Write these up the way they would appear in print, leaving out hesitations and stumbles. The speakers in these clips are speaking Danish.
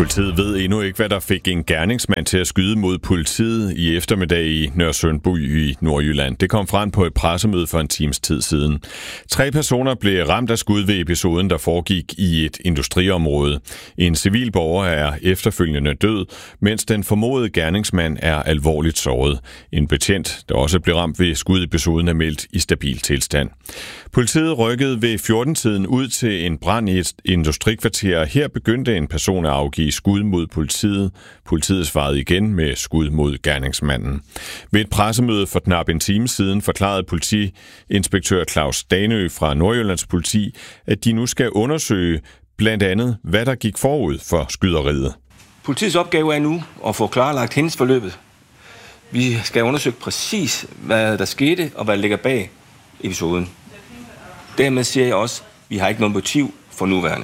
Politiet ved endnu ikke, hvad der fik en gerningsmand til at skyde mod politiet i eftermiddag i Nørresundby i Nordjylland. Det kom frem på et pressemøde for en times tid siden. 3 personer blev ramt af skud ved episoden, der foregik i et industriområde. En civil borger er efterfølgende død, mens den formodede gerningsmand er alvorligt såret. En betjent, der også blev ramt ved skudepisoden, er meldt i stabil tilstand. Politiet rykkede ved 14-tiden ud til en brand i et industrikvarter. Her begyndte en person at afgive skud mod politiet. Politiet svarede igen med skud mod gerningsmanden. Ved et pressemøde for knap en time siden forklarede politiinspektør Claus Danø fra Nordjyllands Politi, at de nu skal undersøge blandt andet, hvad der gik forud for skyderiet. Politiets opgave er nu at få klarlagt hændelsesforløbet. Vi skal undersøge præcis, hvad der skete og hvad der ligger bag episoden. Dermed siger jeg også, at vi har ikke noget motiv for nuværende.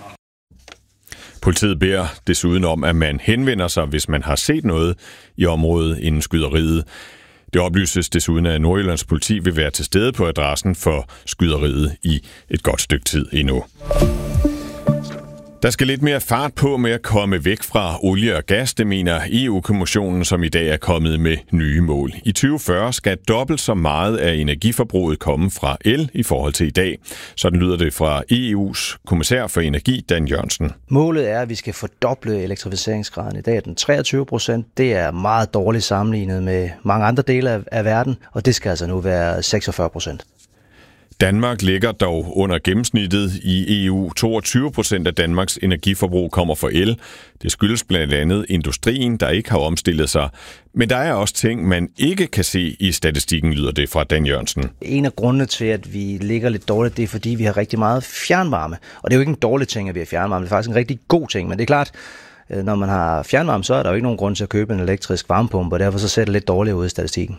Politiet beder desuden om, at man henvender sig, hvis man har set noget i området inden skyderiet. Det oplyses desuden, at Nordjyllands Politi vil være til stede på adressen for skyderiet i et godt stykke tid endnu. Der skal lidt mere fart på med at komme væk fra olie og gas, det mener EU-kommissionen, som i dag er kommet med nye mål. I 2040 skal dobbelt så meget af energiforbruget komme fra el i forhold til i dag. Sådan lyder det fra EU's kommissær for energi, Dan Jørgensen. Målet er, at vi skal fordoble elektrificeringsgraden. I dag er den 23%. Det er meget dårligt sammenlignet med mange andre dele af verden, og det skal altså nu være 46%. Danmark ligger dog under gennemsnittet i EU. 22% af Danmarks energiforbrug kommer fra el. Det skyldes blandt andet industrien, der ikke har omstillet sig. Men der er også ting, man ikke kan se i statistikken, lyder det fra Dan Jørgensen. En af grundene til, at vi ligger lidt dårligt, det er, fordi vi har rigtig meget fjernvarme. Og det er jo ikke en dårlig ting, at vi har fjernvarme. Det er faktisk en rigtig god ting, men det er klart, når man har fjernvarme, så er der jo ikke nogen grund til at købe en elektrisk varmepumpe, og derfor så ser det lidt dårligt ud i statistikken.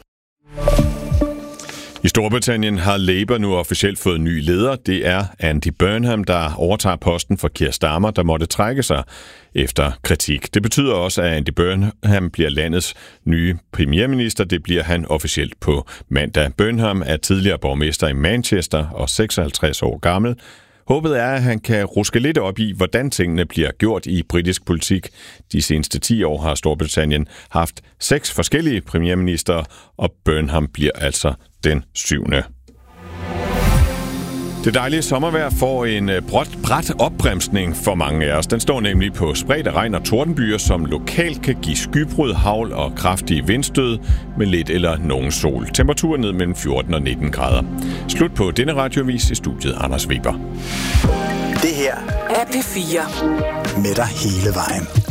I Storbritannien har Labour nu officielt fået en ny leder. Det er Andy Burnham, der overtager posten for Keir Starmer, der måtte trække sig efter kritik. Det betyder også, at Andy Burnham bliver landets nye premierminister. Det bliver han officielt på mandag. Burnham er tidligere borgmester i Manchester og 56 år gammel. Håbet er, at han kan ruske lidt op i, hvordan tingene bliver gjort i britisk politik. De seneste 10 år har Storbritannien haft 6 forskellige premierminister, og Burnham bliver altså den 7. Det dejlige sommervejr får en brat opbremsning for mange af os. Den står nemlig på spredte regn og tordenbyer, som lokalt kan give skybrud, hagl og kraftige vindstød med lidt eller nogen sol. Temperaturen ned mellem 14 og 19 grader. Slut på denne radioavis. I studiet Anders Weber. Det her er P4 med dig hele vejen.